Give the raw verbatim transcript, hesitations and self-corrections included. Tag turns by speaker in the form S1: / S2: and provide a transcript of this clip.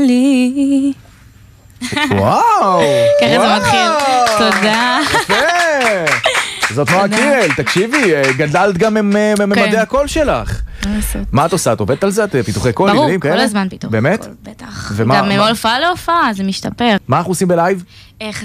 S1: לי.
S2: וואו!
S1: ככה זה מתחיל. תודה.
S2: זאת נועה קירל, תקשיבי, גדלת גם ממדעי הקול שלך. מה את עושה? את עובדת על זה? את פיתוחי קול?
S1: ברור, כל הזמן פיתוחי קול.
S2: באמת?
S1: בטח.
S2: ומה-
S1: גם מהופעה להופעה, זה משתפר.
S2: מה אנחנו עושים בלייב?